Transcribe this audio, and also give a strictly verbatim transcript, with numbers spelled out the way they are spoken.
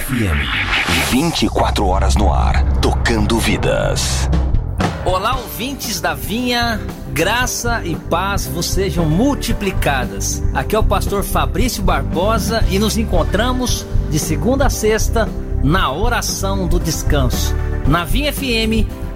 F M. vinte e quatro horas no ar, tocando vidas. Olá, ouvintes da Vinha, graça e paz vos sejam multiplicadas. Aqui é o pastor Fabrício Barbosa e nos encontramos de segunda a sexta na oração do descanso, na Vinha F M